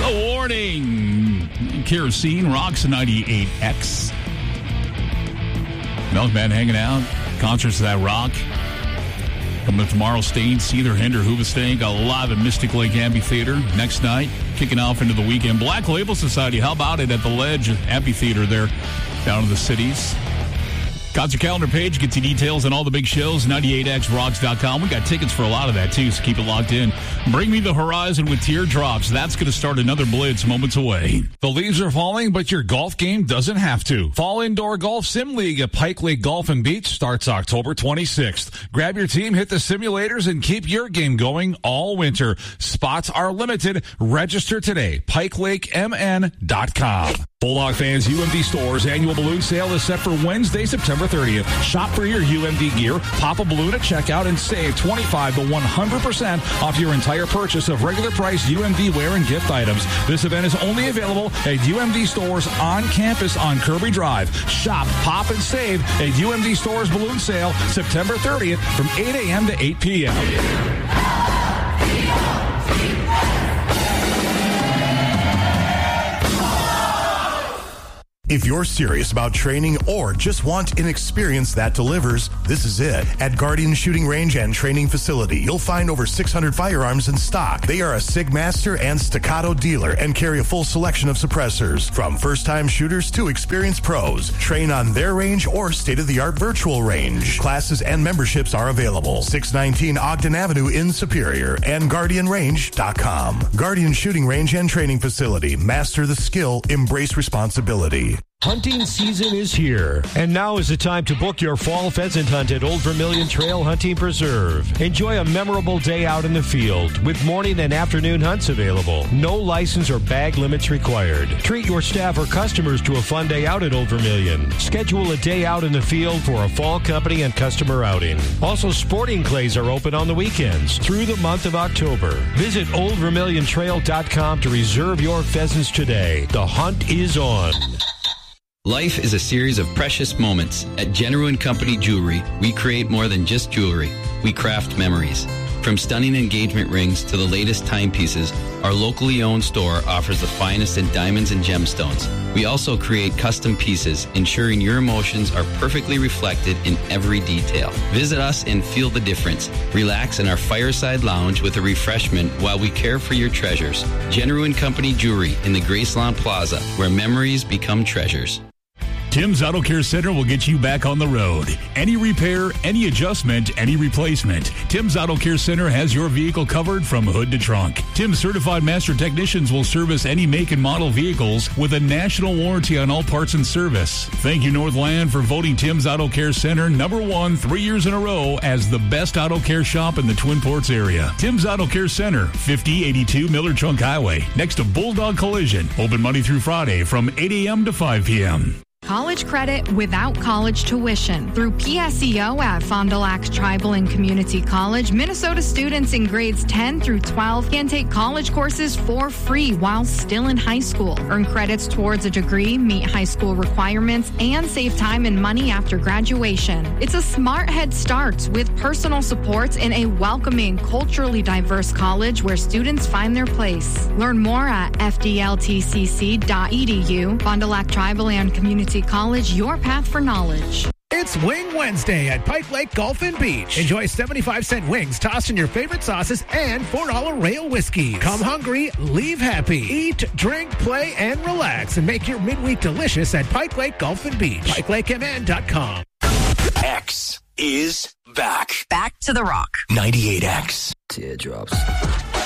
A warning. Kerosene rocks 98X. Milkman hanging out. Concerts of that rock. Coming up tomorrow, Stain, Seether, Hinder, Hoobastank, live at Mystic Lake Amphitheater. Next night, kicking off into the weekend. Black Label Society, how about it at the Ledge Amphitheater there down in the cities? Concert calendar page gets you details on all the big shows, 98xrocks.com. We got tickets for a lot of that, too, so keep it locked in. Bring Me the Horizon with Teardrops. That's going to start another blitz moments away. The leaves are falling, but your golf game doesn't have to. Fall Indoor Golf Sim League at Pike Lake Golf and Beach starts October 26th. Grab your team, hit the simulators, and keep your game going all winter. Spots are limited. Register today. PikeLakeMN.com. Bulldog fans, UMD Store's annual balloon sale is set for Wednesday, September 30th. Shop for your UMD gear, pop a balloon at checkout, and save 25 to 100% off your entire purchase of regular price UMD wear and gift items. This event is only available at UMD Stores on campus on Kirby Drive. Shop, pop, and save at UMD Stores balloon sale September 30th from 8 a.m. to 8 p.m. If you're serious about training or just want an experience that delivers, this is it. At Guardian Shooting Range and Training Facility, you'll find over 600 firearms in stock. They are a SIG Master and Staccato dealer and carry a full selection of suppressors. From first-time shooters to experienced pros, train on their range or state-of-the-art virtual range. Classes and memberships are available. 619 Ogden Avenue in Superior and GuardianRange.com. Guardian Shooting Range and Training Facility. Master the skill, embrace responsibility. Hunting season is here, and now is the time to book your fall pheasant hunt at Old Vermilion Trail Hunting Preserve. Enjoy a memorable day out in the field with morning and afternoon hunts available. No license or bag limits required. Treat your staff or customers to a fun day out at Old Vermilion. Schedule a day out in the field for a fall company and customer outing. Also, sporting clays are open on the weekends through the month of October. Visit OldVermilionTrail.com to reserve your pheasants today. The hunt is on. Life is a series of precious moments. At General & Company Jewelry, we create more than just jewelry. We craft memories. From stunning engagement rings to the latest timepieces, our locally owned store offers the finest in diamonds and gemstones. We also create custom pieces, ensuring your emotions are perfectly reflected in every detail. Visit us and feel the difference. Relax in our fireside lounge with a refreshment while we care for your treasures. General & Company Jewelry in the Graceland Plaza, where memories become treasures. Tim's Auto Care Center will get you back on the road. Any repair, any adjustment, any replacement. Tim's Auto Care Center has your vehicle covered from hood to trunk. Tim's certified master technicians will service any make and model vehicles with a national warranty on all parts and service. Thank you, Northland, for voting Tim's Auto Care Center #1 3 years in a row as the best auto care shop in the Twin Ports area. Tim's Auto Care Center, 5082 Miller Trunk Highway, next to Bulldog Collision. Open Monday through Friday from 8 a.m. to 5 p.m. College credit without college tuition. Through PSEO at Fond du Lac Tribal and Community College, Minnesota students in grades 10 through 12 can take college courses for free while still in high school. Earn credits towards a degree, meet high school requirements, and save time and money after graduation. It's a smart head start with personal supports in a welcoming, culturally diverse college where students find their place. Learn more at fdltcc.edu. Fond du Lac Tribal and Community College, your path for knowledge. It's Wing Wednesday at Pike Lake Golf and Beach. Enjoy 75-cent wings tossed in your favorite sauces and $4 rail whiskeys. Come hungry, leave happy. Eat, drink, play, and relax, and make your midweek delicious at Pike Lake Golf and Beach. PikeLakeMN.com. X is back. Back to the rock. 98X. Teardrops.